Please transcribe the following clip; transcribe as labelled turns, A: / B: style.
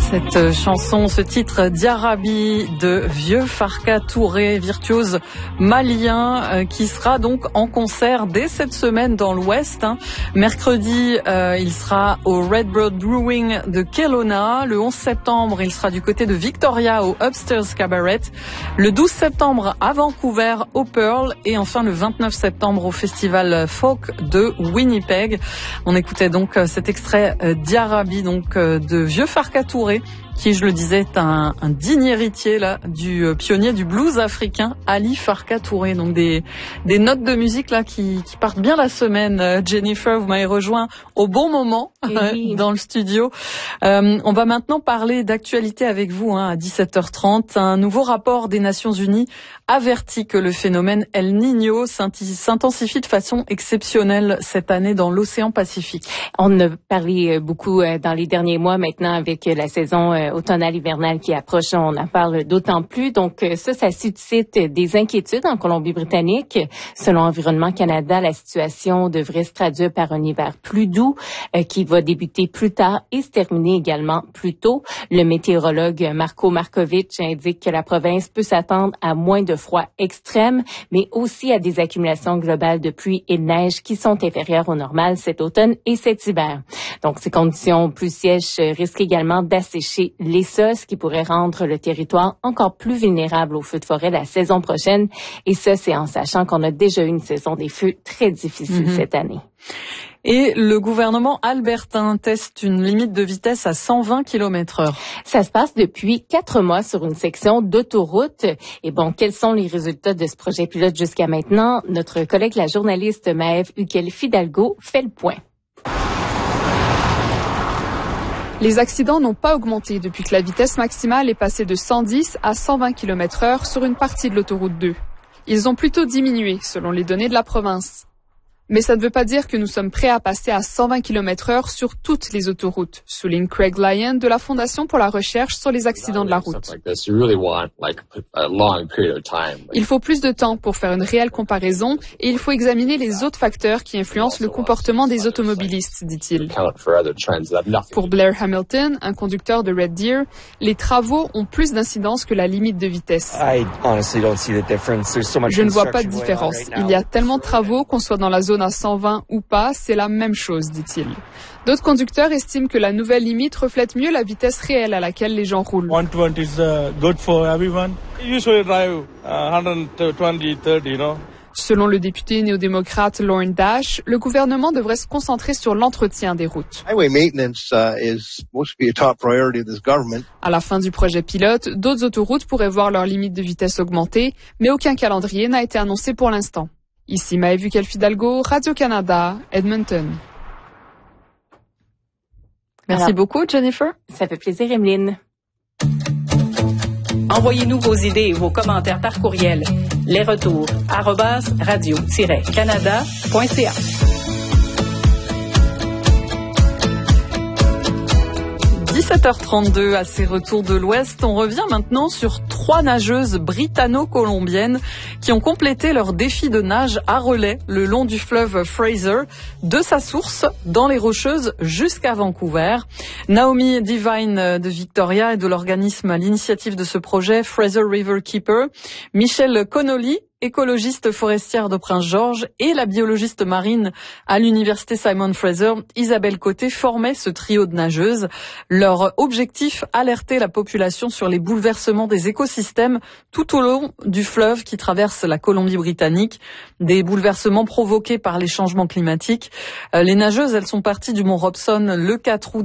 A: Cette chanson, ce titre Diarabi de Vieux Farka Touré, virtuose malien, qui sera donc en concert dès cette semaine dans l'Ouest. Mercredi, il sera au Redbird Brewing de Kelowna. Le 11 septembre, il sera du côté de Victoria au Upstairs Cabaret. Le 12 septembre à Vancouver au Pearl. Et enfin le 29 septembre au Festival Folk de Winnipeg. On écoutait donc cet extrait Diarabi donc de Vieux Farka Touré, qui, je le disais, est un digne héritier là du pionnier du blues africain Ali Farka Touré. Donc des notes de musique là qui partent bien la semaine. Jennifer, vous m'avez rejoint au bon moment dans le studio. On va maintenant parler d'actualité avec vous à 17h30. Un nouveau rapport des Nations Unies avertit que le phénomène El Niño s'intensifie de façon exceptionnelle cette année dans l'océan Pacifique.
B: On a parlé beaucoup dans les derniers mois maintenant avec la saison automnale hivernale qui approche, on en parle d'autant plus. Donc ça suscite des inquiétudes en Colombie-Britannique. Selon Environnement Canada, la situation devrait se traduire par un hiver plus doux qui va débuter plus tard et se terminer également plus tôt. Le météorologue Marko Markovic indique que la province peut s'attendre à moins de froid extrême, mais aussi à des accumulations globales de pluie et de neige qui sont inférieures au normal cet automne et cet hiver. Donc ces conditions plus sèches risquent également d'assécher les sols, ce qui pourrait rendre le territoire encore plus vulnérable aux feux de forêt la saison prochaine. Et ça, c'est en sachant qu'on a déjà eu une saison des feux très difficile cette année.
A: Et le gouvernement albertain teste une limite de vitesse à 120 km/h.
B: Ça se passe depuis 4 mois sur une section d'autoroute. Et bon, quels sont les résultats de ce projet pilote jusqu'à maintenant? Notre collègue, la journaliste Maëve Ukel-Fidalgo, fait le point.
C: Les accidents n'ont pas augmenté depuis que la vitesse maximale est passée de 110 à 120 km/h sur une partie de l'autoroute 2. Ils ont plutôt diminué selon les données de la province. Mais ça ne veut pas dire que nous sommes prêts à passer à 120 km/h sur toutes les autoroutes, souligne Craig Lyon de la Fondation pour la recherche sur les accidents de la route. Il faut plus de temps pour faire une réelle comparaison et il faut examiner les autres facteurs qui influencent le comportement des automobilistes, dit-il. Pour Blair Hamilton, un conducteur de Red Deer, les travaux ont plus d'incidence que la limite de vitesse. Je ne vois pas de différence. Il y a tellement de travaux qu'on soit dans la zone à 120 ou pas, c'est la même chose, dit-il. D'autres conducteurs estiment que la nouvelle limite reflète mieux la vitesse réelle à laquelle les gens roulent.
D: 120 is good for everyone. Usually drive 120-30,
C: Selon le député néo-démocrate Lauren Dash, le gouvernement devrait se concentrer sur l'entretien des routes. À la fin du projet pilote, d'autres autoroutes pourraient voir leur limite de vitesse augmenter, mais aucun calendrier n'a été annoncé pour l'instant. Ici Maëve Ukel-Fidalgo, Radio-Canada, Edmonton.
A: Merci beaucoup, Jennifer.
B: Ça fait plaisir, Emeline.
E: Envoyez-nous vos idées et vos commentaires par courriel. Les retours @radio-canada.ca.
A: 17h32 à ces retours de l'Ouest. On revient maintenant sur 3 nageuses britanno-colombiennes qui ont complété leur défi de nage à relais le long du fleuve Fraser, de sa source dans les Rocheuses jusqu'à Vancouver. Naomi Devine de Victoria et de l'organisme à l'initiative de ce projet Fraser River Keeper, Michelle Connolly, écologiste forestière de Prince-Georges, et la biologiste marine à l'université Simon Fraser, Isabelle Côté, formaient ce trio de nageuses. Leur objectif, alerter la population sur les bouleversements des écosystèmes tout au long du fleuve qui traverse la Colombie-Britannique, des bouleversements provoqués par les changements climatiques. Les nageuses, elles sont parties du mont Robson le 4 août